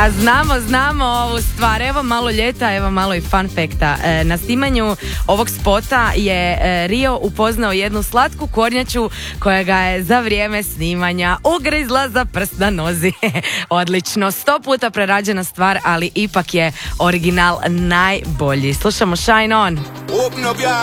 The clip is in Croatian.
Znamo ovu stvar. Evo malo ljeta, evo malo i fun facta. Na snimanju ovog spota je Rio upoznao jednu slatku kornjaču koja ga je za vrijeme snimanja ugrizla za prst na nozi. Odlično, 100 puta prerađena stvar, ali ipak je original najbolji. Slušamo Shine On.